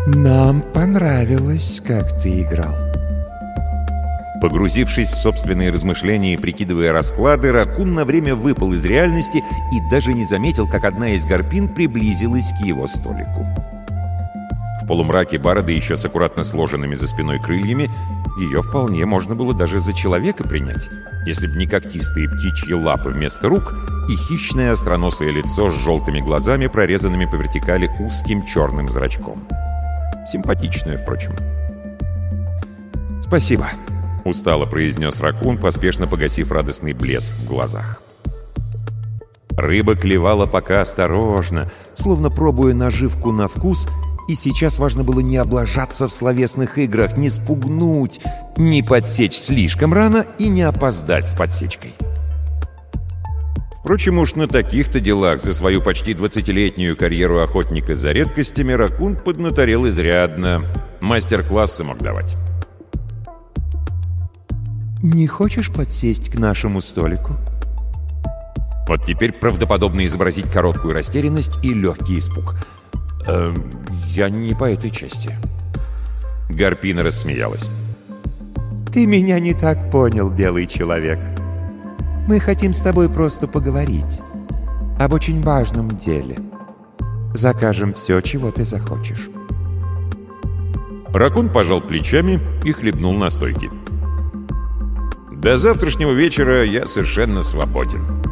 Нам понравилось, как ты играл. Погрузившись в собственные размышления и прикидывая расклады, Ракун на время выпал из реальности и даже не заметил, как одна из гарпин приблизилась к его столику. В полумраке Бароды, еще с аккуратно сложенными за спиной крыльями, ее вполне можно было даже за человека принять, если бы не когтистые птичьи лапы вместо рук и хищное остроносое лицо с желтыми глазами, прорезанными по вертикали узким черным зрачком. Симпатичное, впрочем. «Спасибо», — устало произнес Ракун, поспешно погасив радостный блеск в глазах. Рыба клевала пока осторожно, словно пробуя наживку на вкус, и сейчас важно было не облажаться в словесных играх, не спугнуть, не подсечь слишком рано и не опоздать с подсечкой. Впрочем, уж на таких-то делах за свою почти 20-летнюю карьеру охотника за редкостями Ракун поднаторел изрядно. Мастер-классы мог давать. Не хочешь подсесть к нашему столику? Вот теперь правдоподобно изобразить короткую растерянность и легкий испуг. Я не по этой части. Гарпина рассмеялась. Ты меня не так понял, белый человек. Мы хотим с тобой просто поговорить об очень важном деле. Закажем все, чего ты захочешь. Ракун пожал плечами и хлебнул настойки. До завтрашнего вечера я совершенно свободен.